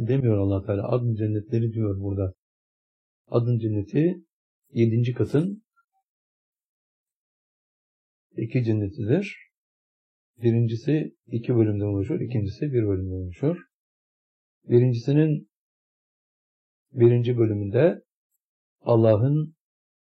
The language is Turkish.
cenneti demiyor Allah Teala. Adn cennetleri diyor burada. Adn cenneti 7. katın 2 cennetidir. Birincisi 2 bölümden oluşur. İkincisi 1 bölümden oluşur. Birincisinin 1. bölümünde Allah'ın